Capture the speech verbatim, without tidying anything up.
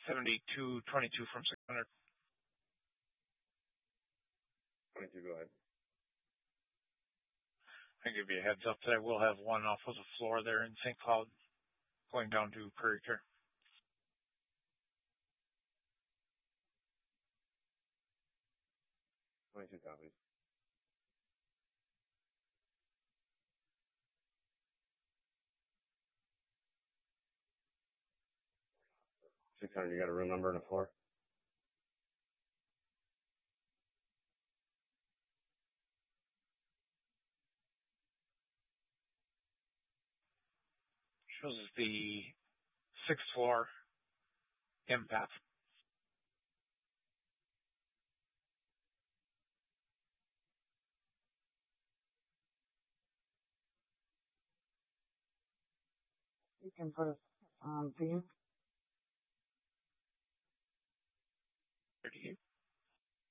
seventy-two twenty-two from six hundred. twenty-two, go ahead. I give you a heads up that I will have one off of the floor there in Saint Cloud going down to Prairie Care. twenty-two copies. six hundred, you got a room number and a floor? Shows us the sixth floor empath. You can put it on view. thirty-eight.